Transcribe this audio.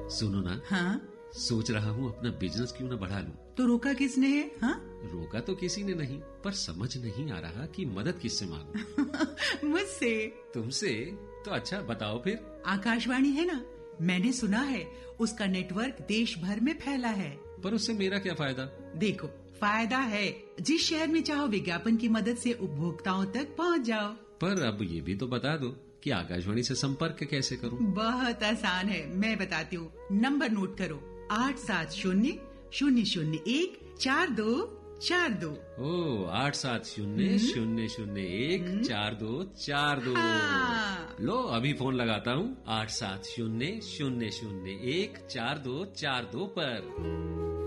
सुनो ना। हाँ? सोच रहा हूँ अपना बिजनेस क्यों ना बढ़ा लूं। तो रोका किसने है? हाँ? रोका तो किसी ने नहीं, पर समझ नहीं आ रहा कि मदद किससे मांगूं। मुझसे। तुमसे? तो अच्छा बताओ फिर। आकाशवाणी है ना, मैंने सुना है उसका नेटवर्क देश भर में फैला है। पर उससे मेरा क्या फायदा? देखो, फायदा है। जिस शहर में चाहो विज्ञापन की मदद से उपभोक्ताओं तक पहुंच जाओ। पर अब ये भी तो बता दो कि आकाशवाणी से संपर्क कैसे करूं? बहुत आसान है, मैं बताती हूँ। नंबर नोट करो, 870-001-4242। ओ 870-001-4242। हाँ। लो अभी फोन लगाता हूँ 870-001-4242 पर।